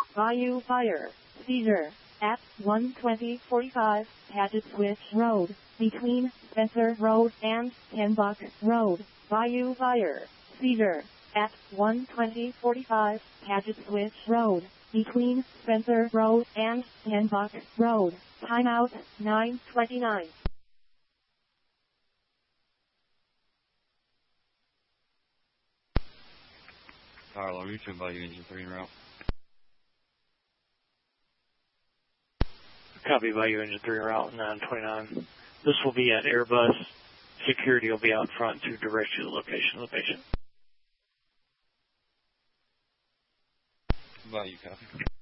Bayou Fire. Seizure. At 12045 Paget Switch Road, between Spencer Road and 10 Buck Road. Bayou Fire. Seizure. At 12045 Paget Switch Road, between Spencer Road and 10 Buck Road. Timeout 9:29. Power alarm, you to Bayou Engine 3 en route. Copy, Bayou Engine 3 route 929. This will be at Airbus. Security will be out front to direct you to the location of the patient. Bayou, copy.